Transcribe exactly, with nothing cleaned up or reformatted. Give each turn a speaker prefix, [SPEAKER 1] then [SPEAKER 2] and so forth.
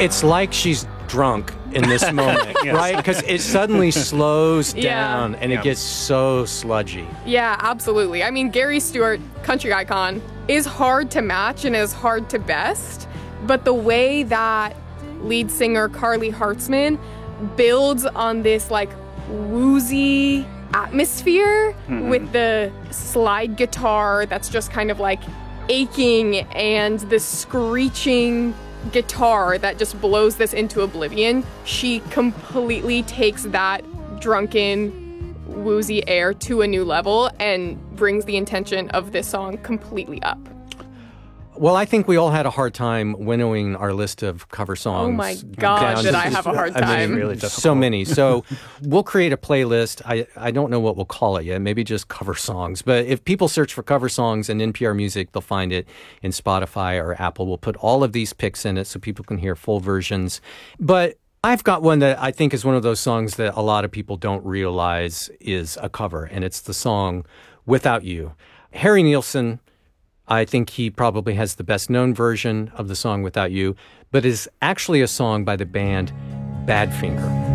[SPEAKER 1] It's like she's drunk in this moment,
[SPEAKER 2] Yes.
[SPEAKER 1] right? Because it suddenly slows
[SPEAKER 3] Yeah.
[SPEAKER 1] down and
[SPEAKER 2] Yeah.
[SPEAKER 1] it gets so sludgy.
[SPEAKER 3] Yeah, absolutely. I mean, Gary Stewart, country icon, is hard to match and is hard to best, but the way that lead singer Carly Hartzman builds on this like woozy atmosphere
[SPEAKER 2] Mm-hmm.
[SPEAKER 3] with the slide guitar that's just kind of like aching and the screeching guitar that just blows this into oblivion. She completely takes that drunken, woozy air to a new level and brings the intention of this song completely up.
[SPEAKER 1] Well, I think we all had a hard time winnowing our list of cover songs.
[SPEAKER 3] Oh my gosh,
[SPEAKER 1] down
[SPEAKER 3] did
[SPEAKER 1] to-
[SPEAKER 3] I have a hard
[SPEAKER 1] I mean,
[SPEAKER 3] time.
[SPEAKER 2] really
[SPEAKER 1] so
[SPEAKER 2] difficult.
[SPEAKER 1] many. So we'll create a playlist. I, I don't know what we'll call it yet. Maybe just cover songs. But if people search for cover songs in N P R Music, they'll find it in Spotify or Apple. We'll put all of these picks in it so people can hear full versions. But I've got one that I think is one of those songs that a lot of people don't realize is a cover, and it's the song Without You. Harry Nilsson, I think he probably has the best known version of the song Without You, but is actually a song by the band Badfinger.